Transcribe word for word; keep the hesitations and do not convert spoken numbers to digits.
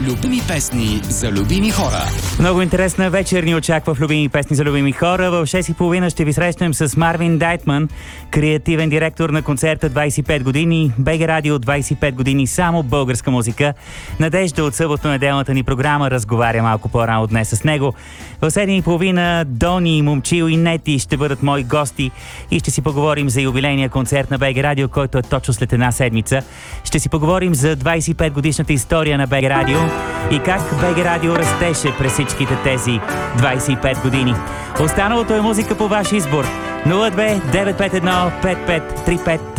Любими песни за любими хора. Много интересна вечер ни очаква в Любими песни за любими хора. В шест и половина ще ви срещнем с Марвин Дайтман, креативен директор на концерта двайсет и пет години, БГ Радио двайсет и пет години, само българска музика. Надежда от съботно-неделната ни програма разговаря малко по-рано днес с него. В седем и половина Дони, Момчил и Нети ще бъдат мои гости и ще си поговорим за юбилейния концерт на БГ Радио, който е точно след една седмица. Ще си поговорим за двайсет и пет годишната история на БГ Радио и как БГ Радио растеше през всичките тези двайсет и пет години. Останалото е музика по ваш избор. нула две девет пет едно пет пет три пет